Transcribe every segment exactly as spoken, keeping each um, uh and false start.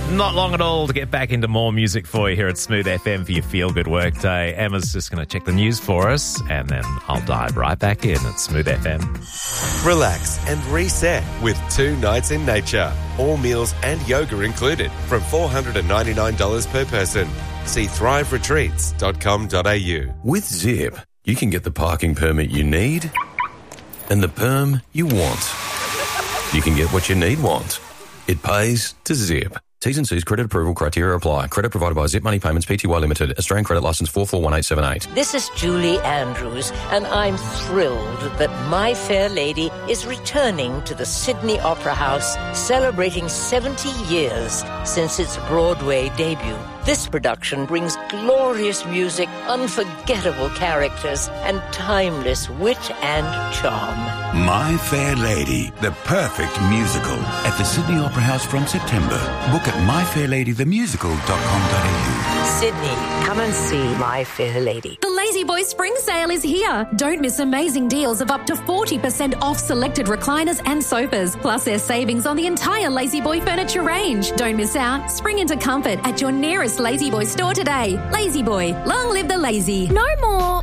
Not long at all to get back into more music for you here at Smooth F M for your feel-good workday. Emma's just going to check the news for us, and then I'll dive right back in at Smooth F M. Relax and reset with two nights in nature. All meals and yoga included from four hundred ninety-nine dollars per person. See thrive retreats dot com dot a u. With Zip, you can get the parking permit you need and the perm you want. You can get what you need want. It pays to Zip. T's and C's credit approval criteria apply. Credit provided by Zip Money Payments Pty Limited. Australian credit licence four four one eight seven eight. This is Julie Andrews, and I'm thrilled that My Fair Lady is returning to the Sydney Opera House, celebrating seventy years since its Broadway debut. This production brings glorious music, unforgettable characters, and timeless wit and charm. My Fair Lady, the perfect musical, at the Sydney Opera House from September. Book at my fair lady the musical dot com dot a u. Sydney, come and see My Fair Lady. The Lazy Boy Spring Sale is here. Don't miss amazing deals of up to forty percent off selected recliners and sofas. Plus, there's savings on the entire Lazy Boy furniture range. Don't miss out. Spring into comfort at your nearest Lazy Boy store today. Lazy Boy, long live the lazy. No more.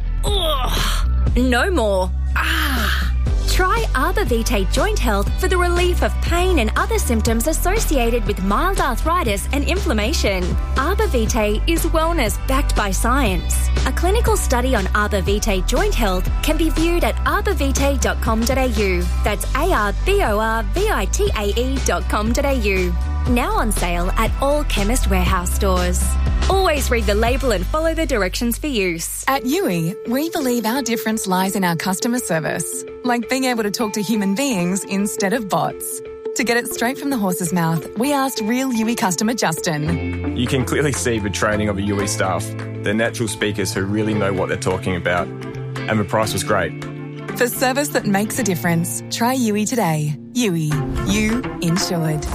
Ugh. No more. Ah. Try Arbor Vitae Joint Health for the relief of pain and other symptoms associated with mild arthritis and inflammation. Arbor Vitae is wellness backed by science. A clinical study on Arbor Vitae Joint Health can be viewed at arbor vitae dot com dot a u. That's A R B O R V I T A E dot com dot a u. Now on sale at all Chemist Warehouse stores. Always read the label and follow the directions for use. At Yui, we believe our difference lies in our customer service, like being able to talk to human beings instead of bots. To get it straight from the horse's mouth, we asked real Yui customer Justin. You can clearly see the training of the Yui staff. They're natural speakers who really know what they're talking about. And the price was great. For service that makes a difference, try Yui today. Yui, you insured.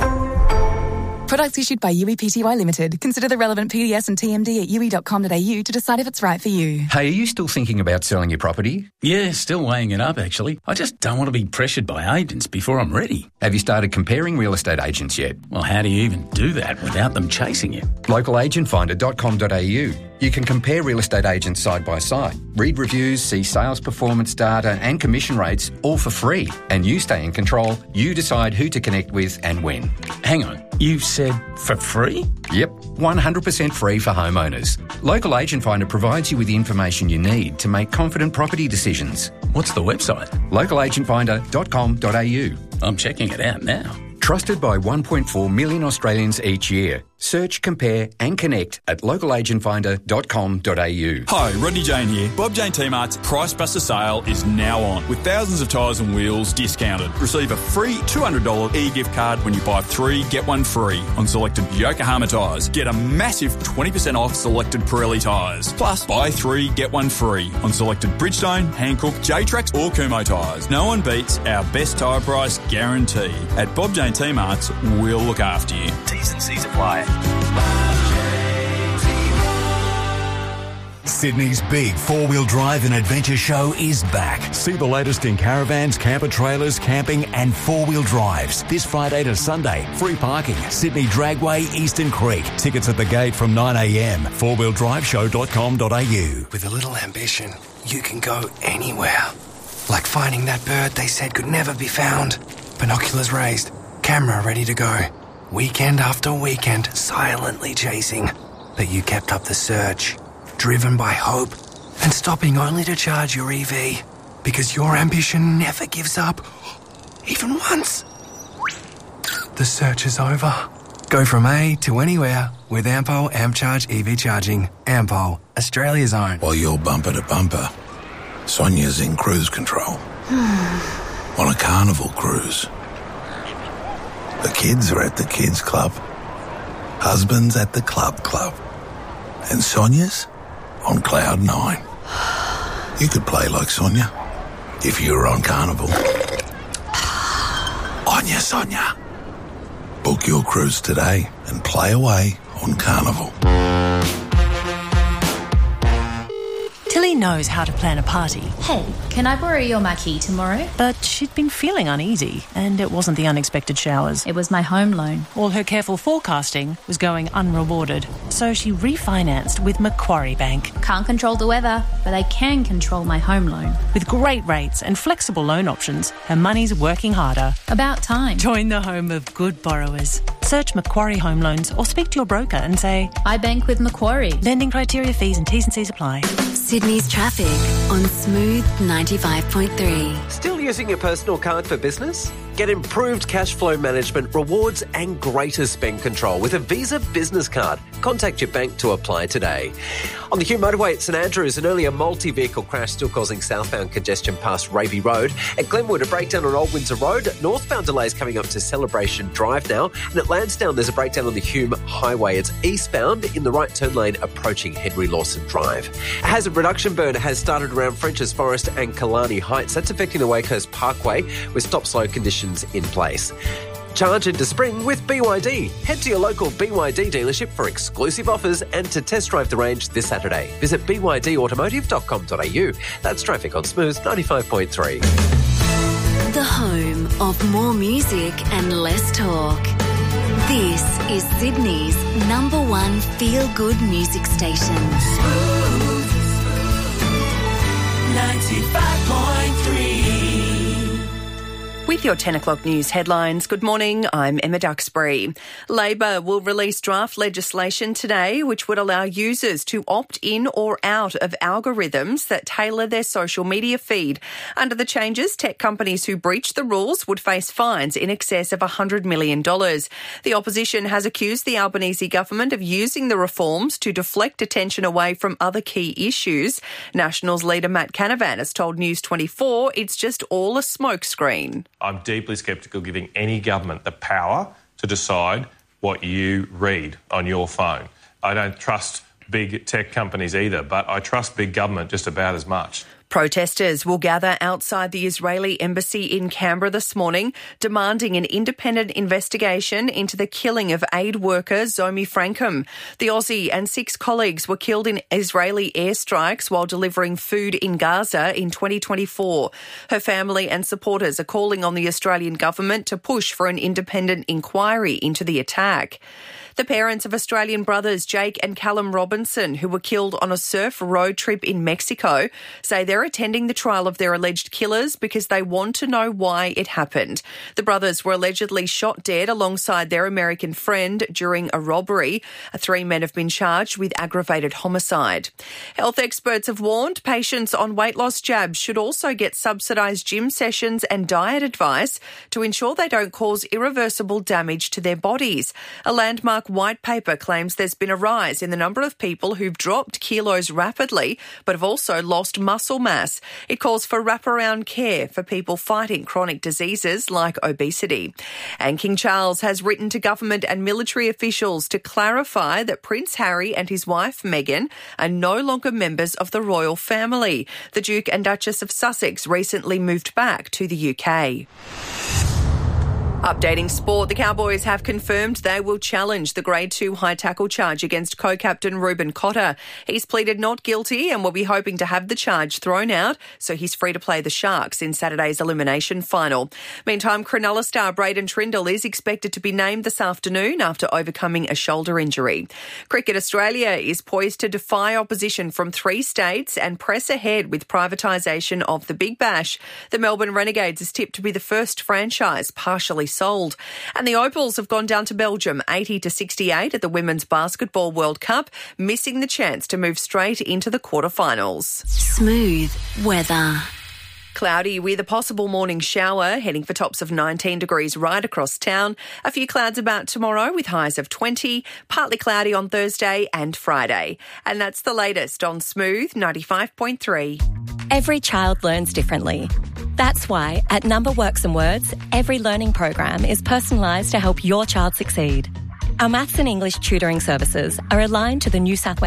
Products issued by Yui Pty Limited. Consider the relevant P D S and T M D at yui dot com dot a u to decide if it's right for you. Hey, are you still thinking about selling your property? Yeah, still weighing it up, actually. I just don't want to be pressured by agents before I'm ready. Have you started comparing real estate agents yet? Well, how do you even do that without them chasing you? local agent finder dot com dot a u. You can compare real estate agents side by side, read reviews, see sales performance data and commission rates, all for free. And you stay in control. You decide who to connect with and when. Hang on, you said for free? Yep, one hundred percent free for homeowners. Local Agent Finder provides you with the information you need to make confident property decisions. What's the website? local agent finder dot com dot a u. I'm checking it out now. Trusted by one point four million Australians each year. Search, compare and connect at local agent finder dot com dot a u. Hi, Rodney Jane here. Bob Jane T-Mart's Price Buster sale is now on with thousands of tyres and wheels discounted. Receive a free two hundred dollars e-gift card when you buy three, get one free on selected Yokohama tyres. Get a massive twenty percent off selected Pirelli tyres. Plus, buy three, get one free on selected Bridgestone, Hankook, J-Trax or Kumho tyres. No one beats our best tyre price guarantee. At Bob Jane T-Mart's, we'll look after you. T's and C's apply. Sydney's big four-wheel drive and adventure show is back. See the latest in caravans, camper trailers, camping and four-wheel drives. This Friday to Sunday. Free parking. Sydney Dragway, Eastern Creek. Tickets at the gate from nine a m. four wheel drive show dot com dot a u. With a little ambition, you can go anywhere. Like finding that bird they said could never be found. Binoculars raised. Camera ready to go. Weekend after weekend, silently chasing. But you kept up the search, driven by hope, and stopping only to charge your E V. Because your ambition never gives up, even once. The search is over. Go from A to anywhere with Ampol AmpCharge E V charging. Ampol, Australia's own. While you're bumper to bumper, Sonia's in cruise control. On a carnival cruise. The kids are at the kids club. Husband's at the club club. And Sonia's on cloud nine. You could play like Sonia if you were on Carnival. On ya, Sonia. Book your cruise today and play away on Carnival. Tilly really knows how to plan a party. Hey, can I borrow your marquee tomorrow? But she'd been feeling uneasy, and it wasn't the unexpected showers. It was my home loan. All her careful forecasting was going unrewarded, so she refinanced with Macquarie Bank. Can't control the weather, but I can control my home loan. With great rates and flexible loan options, her money's working harder. About time. Join the home of good borrowers. Search Macquarie Home Loans or speak to your broker and say, I bank with Macquarie. Lending criteria, fees and T's and C's apply. Sydney's traffic on Smooth ninety-five point three. Still using your personal card for business? Get improved cash flow management, rewards and greater spend control with a Visa Business Card. Contact your bank to apply today. On the Hugh Motorway at St Andrews, an earlier multi-vehicle crash still causing southbound congestion past Raby Road. At Glenwood, a breakdown on Old Windsor Road. Northbound delays coming up to Celebration Drive now. And at Lansdowne, there's a breakdown on the Hume Highway. It's eastbound in the right turn lane approaching Henry Lawson Drive. A hazard reduction burn has started around French's Forest and Killarney Heights. That's affecting the Wakehurst Parkway with stop-slow conditions in place. Charge into spring with B Y D. Head to your local B Y D dealership for exclusive offers and to test drive the range this Saturday. Visit b y d automotive dot com dot a u. That's traffic on Smooth ninety-five point three. The home of more music and less talk. This is Sydney's number one feel-good music station. Smooth ninety-five point three. With your ten o'clock news headlines, good morning, I'm Emma Duxbury. Labor will release draft legislation today which would allow users to opt in or out of algorithms that tailor their social media feed. Under the changes, tech companies who breach the rules would face fines in excess of one hundred million dollars. The opposition has accused the Albanese government of using the reforms to deflect attention away from other key issues. Nationals leader Matt Canavan has told News twenty-four it's just all a smokescreen. I'm deeply sceptical giving any government the power to decide what you read on your phone. I don't trust big tech companies either, but I trust big government just about as much. Protesters will gather outside the Israeli embassy in Canberra this morning, demanding an independent investigation into the killing of aid worker Zomi Frankham. The Aussie and six colleagues were killed in Israeli airstrikes while delivering food in Gaza in twenty twenty-four. Her family and supporters are calling on the Australian government to push for an independent inquiry into the attack. The parents of Australian brothers Jake and Callum Robinson, who were killed on a surf road trip in Mexico, say they're attending the trial of their alleged killers because they want to know why it happened. The brothers were allegedly shot dead alongside their American friend during a robbery. Three men have been charged with aggravated homicide. Health experts have warned patients on weight loss jabs should also get subsidised gym sessions and diet advice to ensure they don't cause irreversible damage to their bodies. A landmark white paper claims there's been a rise in the number of people who've dropped kilos rapidly but have also lost muscle mass. It calls for wraparound care for people fighting chronic diseases like obesity. And King Charles has written to government and military officials to clarify that Prince Harry and his wife Meghan are no longer members of the royal family. The Duke and Duchess of Sussex recently moved back to the U K. Updating sport, the Cowboys have confirmed they will challenge the Grade two high tackle charge against co-captain Ruben Cotter. He's pleaded not guilty and will be hoping to have the charge thrown out so he's free to play the Sharks in Saturday's elimination final. Meantime, Cronulla star Braden Trindle is expected to be named this afternoon after overcoming a shoulder injury. Cricket Australia is poised to defy opposition from three states and press ahead with privatisation of the Big Bash. The Melbourne Renegades is tipped to be the first franchise partially sold. And the Opals have gone down to Belgium eighty to sixty-eight at the Women's Basketball World Cup, missing the chance to move straight into the quarterfinals. Smooth weather. Cloudy with a possible morning shower, heading for tops of nineteen degrees right across town. A few clouds about tomorrow with highs of twenty, partly cloudy on Thursday and Friday. And that's the latest on Smooth ninety-five point three. Every child learns differently. That's why at Number Works and Words, every learning program is personalised to help your child succeed. Our maths and English tutoring services are aligned to the New South Wales